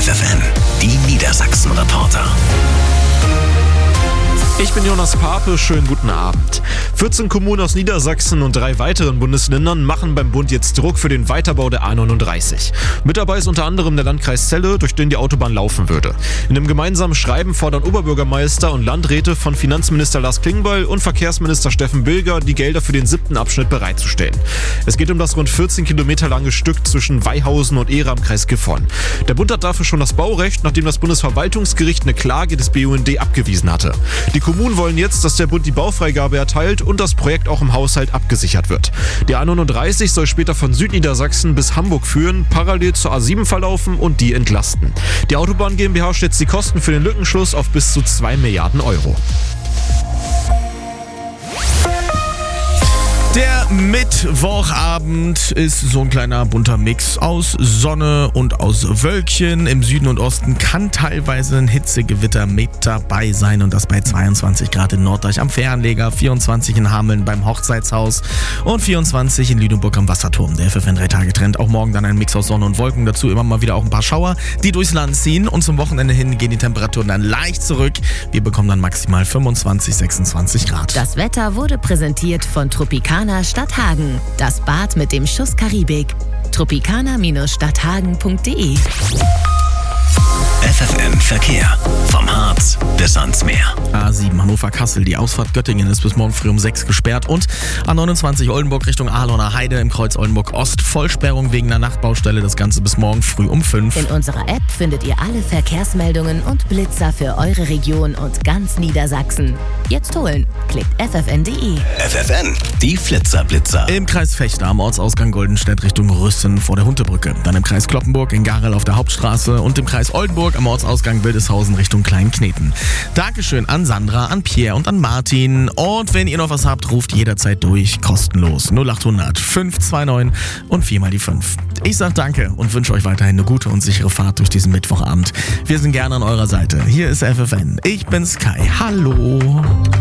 FFN, die Niedersachsen-Reporter. Ich bin Jonas Pape, schönen guten Abend. 14 Kommunen aus Niedersachsen und 3 weiteren Bundesländern machen beim Bund jetzt Druck für den Weiterbau der A39. Mit dabei ist unter anderem der Landkreis Celle, durch den die Autobahn laufen würde. In einem gemeinsamen Schreiben fordern Oberbürgermeister und Landräte von Finanzminister Lars Klingbeil und Verkehrsminister Steffen Bilger, die Gelder für den 7. Abschnitt bereitzustellen. Es geht um das rund 14 Kilometer lange Stück zwischen Weihausen und Ehre am Kreis Gifhorn. Der Bund hat dafür schon das Baurecht, nachdem das Bundesverwaltungsgericht eine Klage des BUND abgewiesen hatte. Die Kommunen wollen jetzt, dass der Bund die Baufreigabe erteilt und das Projekt auch im Haushalt abgesichert wird. Die A39 soll später von Südniedersachsen bis Hamburg führen, parallel zur A7 verlaufen und die entlasten. Die Autobahn GmbH schätzt die Kosten für den Lückenschluss auf bis zu 2 Milliarden Euro. Der Mittwochabend ist so ein kleiner bunter Mix aus Sonne und aus Wölkchen. Im Süden und Osten kann teilweise ein Hitzegewitter mit dabei sein und das bei 22 Grad in Norddeich am Fähranleger, 24 in Hameln beim Hochzeitshaus und 24 in Lüneburg am Wasserturm. Der FFN 3-Tage-Trend. Auch morgen dann ein Mix aus Sonne und Wolken. Dazu immer mal wieder auch ein paar Schauer, die durchs Land ziehen und zum Wochenende hin gehen die Temperaturen dann leicht zurück. Wir bekommen dann maximal 25, 26 Grad. Das Wetter wurde präsentiert von Tropicana Stadthagen. Das Bad mit dem Schuss Karibik. Tropicana-stadthagen.de. FFN Verkehr. Vom Harz bis ans Meer. A7 Hannover-Kassel, die Ausfahrt Göttingen ist bis morgen früh um 6 gesperrt und A29 Oldenburg Richtung Ahlener Heide im Kreuz Oldenburg-Ost. Vollsperrung wegen einer Nachtbaustelle, das Ganze bis morgen früh um 5. In unserer App findet ihr alle Verkehrsmeldungen und Blitzer für eure Region und ganz Niedersachsen. Jetzt holen. Klickt ffn.de. FFN, die Flitzer-Blitzer. Im Kreis Vechta am Ortsausgang Goldenstedt Richtung Rüssen vor der Huntebrücke. Dann im Kreis Cloppenburg in Garel auf der Hauptstraße und im Kreis Oldenburg am Ortsausgang Wildeshausen Richtung Kleinkneten. Dankeschön an Sandra, an Pierre und an Martin. Und wenn ihr noch was habt, ruft jederzeit durch, kostenlos 0800 529 und 4 mal die 5. Ich sag danke und wünsche euch weiterhin eine gute und sichere Fahrt durch diesen Mittwochabend. Wir sind gerne an eurer Seite. Hier ist FFN. Ich bin Sky. Hallo.